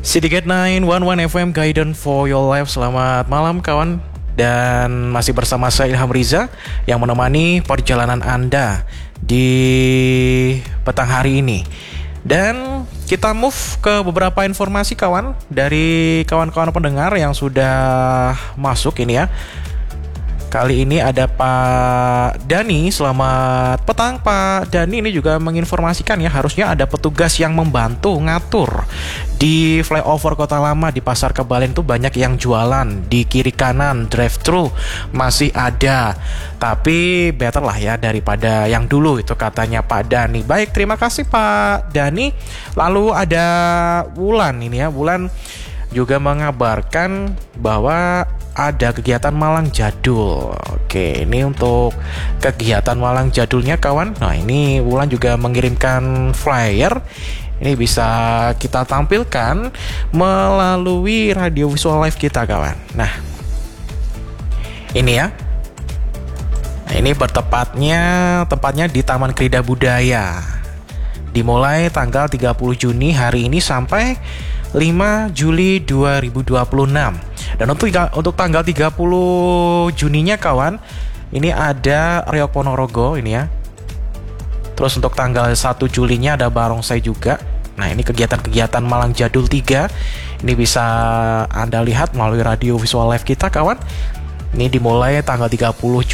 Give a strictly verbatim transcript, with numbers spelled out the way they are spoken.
Syndicate sembilan satu satu F M Guidance for your life. Selamat malam kawan. Dan masih bersama saya Ilham Riza yang menemani perjalanan Anda di petang hari ini. Dan kita move ke beberapa informasi kawan dari kawan-kawan pendengar yang sudah masuk ini ya. Kali ini ada Pak Dani. Selamat petang Pak Dani. Ini juga menginformasikan ya, harusnya ada petugas yang membantu ngatur di flyover Kota Lama di Pasar Kebalen tuh banyak yang jualan di kiri kanan, drive thru masih ada. Tapi better lah ya daripada yang dulu, itu katanya Pak Dani. Baik, terima kasih Pak Dani. Lalu ada Wulan ini ya. Wulan juga mengabarkan bahwa ada kegiatan Malang Jadul. Oke, ini untuk kegiatan Malang Jadulnya kawan. Nah, ini Wulan juga mengirimkan flyer. Ini bisa kita tampilkan melalui radio visual live kita kawan. Nah, ini ya. Nah, ini bertepatnya tempatnya di Taman Krida Budaya. Dimulai tanggal tiga puluh Juni hari ini sampai lima Juli dua ribu dua puluh enam. Dan untuk untuk tanggal tiga puluh Juninya kawan, ini ada Riok Ponorogo ini ya. Terus untuk tanggal satu Julinya ada Barongsai juga. Nah, ini kegiatan-kegiatan Malang Jadul tiga. Ini bisa Anda lihat melalui radio visual live kita kawan. Ini dimulai tanggal tiga puluh Juni